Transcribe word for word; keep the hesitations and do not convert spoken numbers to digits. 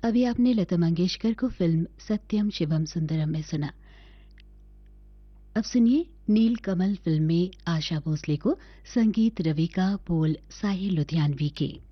अभी आपने लता मंगेशकर को फिल्म सत्यम शिवम सुंदरम में सुना। अब सुनिए नील कमल फिल्म में आशा भोसले को, संगीत रवि का, बोल साहिल लुधियानवी के।